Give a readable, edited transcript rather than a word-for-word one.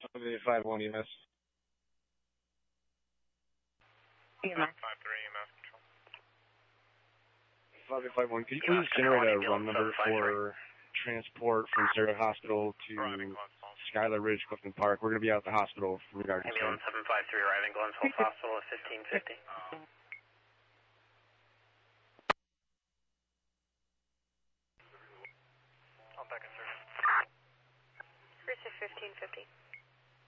5-1 EMS. EMS. 5-3 EMS control. 5-1, could you please generate a run number for transport from Sarah Hospital to Skylar Ridge, Clifton Park? We're going to be out at the hospital from regard to Ambulance 753 arriving Glens Falls Hospital at 1550. I'll back in, sir. Cruiser 1550.